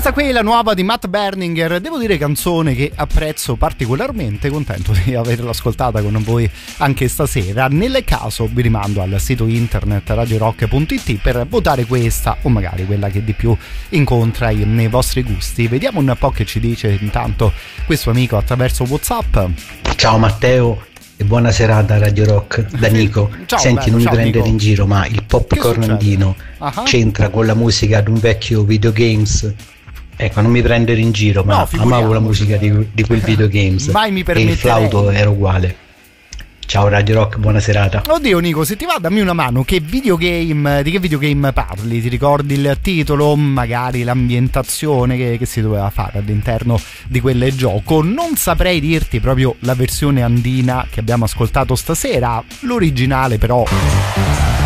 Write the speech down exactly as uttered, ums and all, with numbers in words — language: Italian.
Questa qui è la nuova di Matt Berninger, devo dire canzone che apprezzo particolarmente, contento di averla ascoltata con voi anche stasera. Nel caso vi rimando al sito internet radio rock punto it per votare questa o magari quella che di più incontra nei vostri gusti. Vediamo un po' che ci dice intanto questo amico attraverso WhatsApp. Ciao Matteo e buona serata Radio Rock da Nico. Ciao, Senti, bello, non mi ciao, prendere Nico. in giro, ma il popcorn andino uh-huh. c'entra con la musica di un vecchio videogames? Ecco, non mi prendere in giro, ma no, amavo la musica di, di quel videogames. Mai mi e permetterei. il flauto era uguale. Ciao Radio Rock, buona serata. Oddio Nico, se ti va dammi una mano, che videogame, di che videogame parli? Ti ricordi il titolo, magari l'ambientazione che, che si doveva fare all'interno di quel gioco? Non saprei dirti proprio la versione andina che abbiamo ascoltato stasera, l'originale però